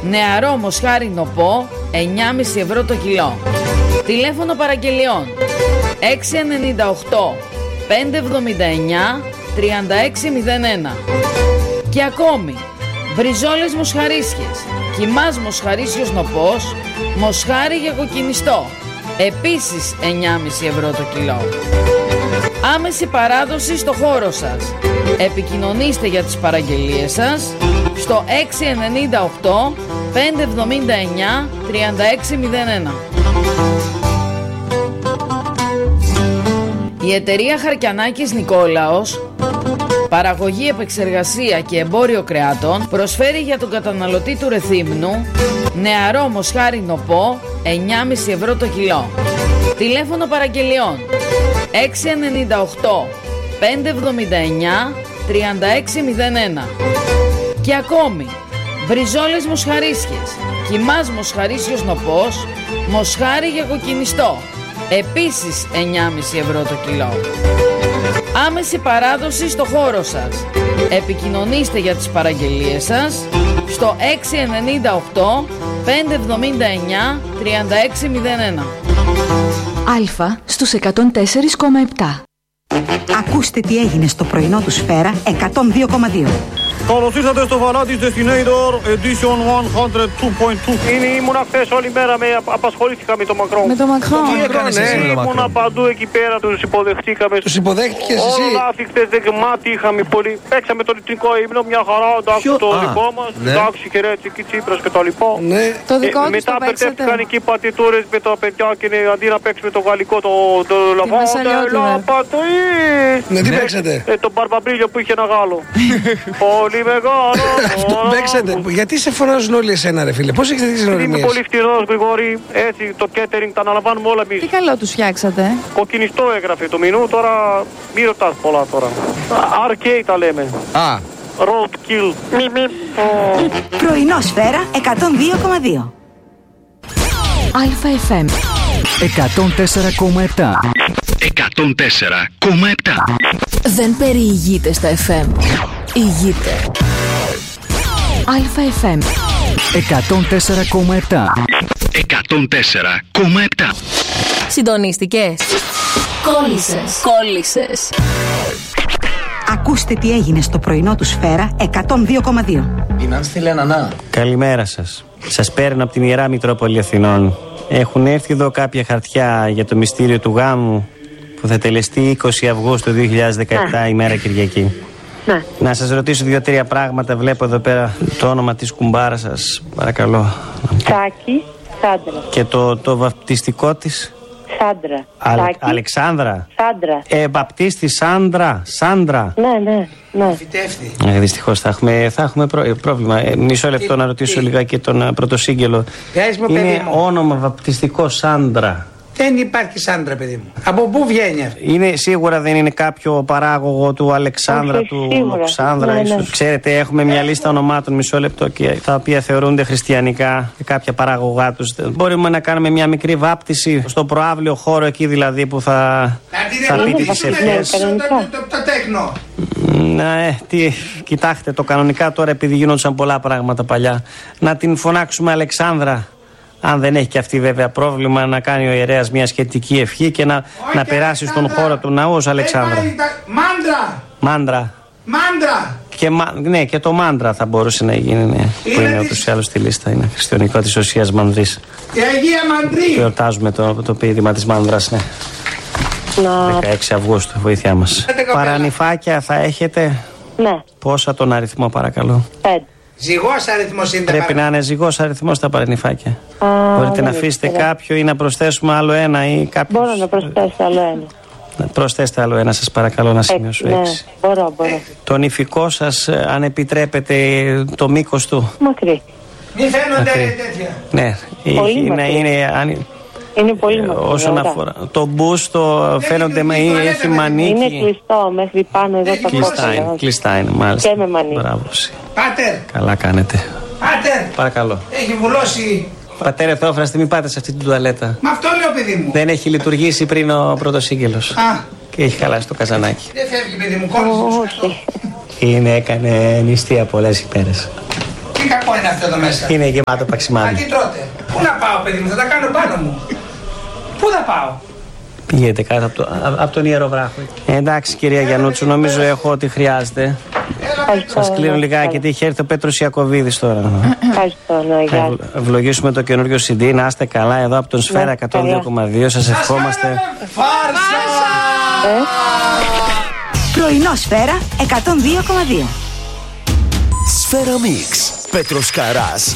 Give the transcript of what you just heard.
νεαρό μοσχάρι νοπό, 9,5 ευρώ το κιλό. Τηλέφωνο παραγγελιών 698 579 3601. Και ακόμη, μπριζόλες μοσχαρίσιες, κιμάς μοσχαρίσιος νοπός, μοσχάρι για κοκκινιστό, επίσης 9,5 ευρώ το κιλό. Άμεση παράδοση στο χώρο σας. Επικοινωνήστε για τις παραγγελίες σας στο 698 579 3601. Η εταιρεία Χαρκιανάκης Νικόλαος, παραγωγή, επεξεργασία και εμπόριο κρεάτων, προσφέρει για τον καταναλωτή του Ρεθύμνου νεαρό μοσχάρι νοπό, 9,5 ευρώ το κιλό. Τηλέφωνο παραγγελιών 698 579 3601. Και ακόμη, μπριζόλες μοσχαρίσιες, κιμάς μοσχαρίσιος νοπός, μοσχάρι για κοκκινιστό, επίσης 9,5 ευρώ το κιλό. Άμεση παράδοση στο χώρο σας. Επικοινωνήστε για τις παραγγελίες σας στο 698 579 3601. Αλφα στους 104,7. Ακούστε τι έγινε στο πρωινό του Σφαίρα 102,2. Καλώς ήρθατε στο Vanatis Destinator Edition 102.2. Ήμουνα χθες όλη μέρα, απασχολήθηκα με τον Μακρόν. Με τον Μακρόν. Ήμουνα παντού εκεί πέρα, τους υποδεχτήκαμε. Τους υποδέχτηκες εσύ? Όλα χθες δεγμάτι είχαμε πολύ. Παίξαμε το λιτρικό ύμνο, μια χαρά, εντάξει, το δικό μας. Εντάξει, και έτσι, και Τσίπρας και τα λοιπά. Το δικό τους μετά το παίξατε? μπερδεύτηκαν εκεί οι πατητούρες με τα παιδιά και αντί να παίξουμε το γαλλικό, το λαβάντα. Ναι, τι παίξατε? Το μπαρμπαμπρίλιο που είχε ένα Γάλλο. Πολύ μεγάλο. Αυτό παίξατε. Γιατί σε φωνάζουν όλοι εσένα, ρε φίλε? Πώς έχετε τις γνωριμίες? Είμαι πολύ φτηνός, Γρηγόρη. Έτσι, το catering τα αναλαμβάνουμε όλα εμείς. Τι καλό τους φτιάξατε? Κοκκινιστό έγραφε το μηνού, τώρα μην ρωτάς πολλά τώρα. Arcade τα λέμε. Roadkill. Πρωινό Σφαίρα 102,2. Αλφα FM 104,7. 104,7. Δεν περιηγείται στα FM. Ηγείται. Αλφα FM 104,7. 104,7. Συντονίστηκες? Κόλλησες. Ακούστε τι έγινε στο πρωινό του Σφαίρα 102,2. Καλημέρα σας. Σας παίρνω από την Ιερά Μητρόπολη Αθηνών. Έχουν έρθει εδώ κάποια χαρτιά για το μυστήριο του γάμου που θα τελεστεί 20 Αυγούστου 2017, ημέρα Κυριακή. Ναι. Να σας ρωτήσω 2-3 πράγματα. Βλέπω εδώ πέρα το όνομα της κουμπάρας σας, παρακαλώ. Τσάκη, Σάντρα. Και το βαπτιστικό της? Σάντρα. Αλεξάνδρα. Σάντρα. Βαπτίστη Σάντρα. Ναι. Φυτεύτη. Δυστυχώς θα έχουμε πρόβλημα. Μισό λεπτό να ρωτήσω λιγάκι τον πρωτοσύγγελο. Είναι όνομα βαπτιστικό Σάντρα. Δεν υπάρχει Σάντρα, παιδί μου. Από πού βγαίνει αυτό? Είναι σίγουρα, δεν είναι κάποιο παράγωγο του Αλεξάνδρα, του Λοξάνδρα, ίσως? Ναι. Ξέρετε, έχουμε μια λίστα ονομάτων, μισό λεπτό, και τα οποία θεωρούνται χριστιανικά και κάποια παράγωγά τους. Μπορούμε να κάνουμε μια μικρή βάπτιση στο προαύλιο χώρο εκεί, δηλαδή, που θα πείτε τις ευχές? Το τέκνο. Ναι, κοιτάξτε, το κανονικά τώρα, επειδή γίνονταν πολλά πράγματα παλιά, να την φωνάξουμε Αλεξάνδρα. Αν δεν έχει και αυτή βέβαια πρόβλημα, να κάνει ο ιερέας μια σχετική ευχή και να περάσει στον χώρο του ναού ως Αλεξάνδρα. Μάντρα. Ναι, και το μάντρα θα μπορούσε να γίνει, ναι, που είναι ούτως ή άλλως στη λίστα. Είναι χριστιανικό της Οσίας Μανδρής. Η Αγία Μανδρή. Γιορτάζουμε το πείδημα της μάνδρας, ναι. 16 Αυγούστου, βοήθειά μας. Παρανυφάκια θα έχετε? Ναι. Πόσα τον αριθμό, παρακαλώ? 5. Ζυγός αριθμός είναι? Πρέπει να είναι ζυγός αριθμός τα παρανυφάκια. Μπορείτε να αφήσετε κάποιο ή να προσθέσουμε άλλο ένα ή κάποιο? Μπορώ να προσθέσω άλλο ένα. Προσθέστε άλλο ένα, σας παρακαλώ, να σημειώσω 6. Ναι, μπορώ. Το νηφικό σας, αν επιτρέπετε, το μήκος του? Μακρύ. Μη φαίνονται τέτοια. Ναι, είναι πολύ μακρύ. Όσον αφορά το μπούστο, φαίνονται έχει μανίκι. Είναι κλειστό μέχρι πάνω εδώ τα κόκκινα. Κλειστά είναι, μάλιστα. Και με μανίκι. Μπράβο. Πάτερ. Καλά κάνετε. Πάτερ. Παρακαλώ. Έχει βουλώσει. Πατέρα Θεόφραστη, μην πάτε σε αυτή την τουαλέτα. Μα αυτό λέω, παιδί μου. Δεν έχει λειτουργήσει πριν ο πρωτοσύγγελος. Και έχει χαλάσει το καζανάκι. Δεν φεύγει, παιδί μου, κόλλησε. Έκανε νηστεία πολλές ημέρες. Τι Τι κακό είναι αυτό εδώ μέσα. Είναι γεμάτο παξιμάδι. Τι τρώτε. Πού να πάω, παιδί μου, θα τα κάνω πάνω μου. Πού θα πάω. Πηγαίνετε κάτω από τον Ιερό Βράχο. Εντάξει, κυρία Γιαννούτσου, νομίζω έχω ό,τι χρειάζεται. Σας κλείνω λιγάκι, γιατί έχει έρθει ο Πέτρος Ιακωβίδης τώρα. Ευχαριστώ, ναι, γεια. Ευλογήσουμε το καινούριο CD. Να είστε καλά εδώ από τον Σφαίρα 102,2. Σας ευχόμαστε. Πρωινό Σφαίρα 102,2. Σφαίρα Μίξ. Πέτρος Καράς,